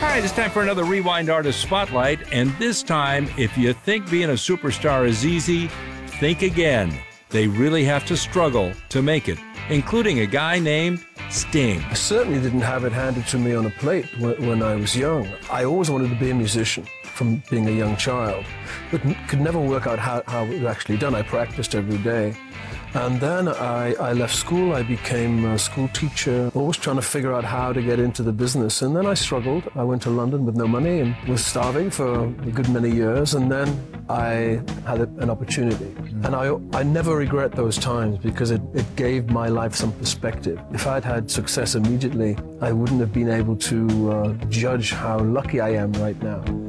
All right, it's time for another Rewind Artist Spotlight, and this time, if you think being a superstar is easy, think again. They really have to struggle to make it, including a guy named Sting. I certainly didn't have it handed to me on a plate when I was young. I always wanted to be a musician from being a young child, but could never work out how it was actually done. I practiced every day. And then I left school. I became a school teacher, always trying to figure out how to get into the business. And then I struggled. I went to London with no money and was starving for a good many years. And then I had an opportunity. And I never regret those times because it gave my life some perspective. If I'd had success immediately, I wouldn't have been able to judge how lucky I am right now.